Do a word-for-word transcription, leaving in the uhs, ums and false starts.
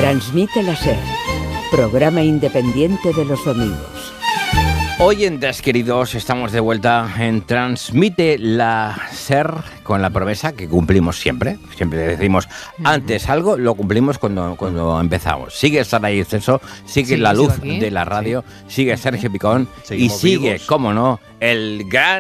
Transmite la SER, programa independiente de los domingos. Oyentes queridos, estamos de vuelta en Transmite la SER con la promesa que cumplimos siempre. Siempre decimos antes algo, lo cumplimos cuando, cuando empezamos. Sigue Saray Exceso, sigue Sí, la luz sigo aquí. de la radio, sigue Sergio Picón y Seguimos sigue, vivos. cómo no, el gran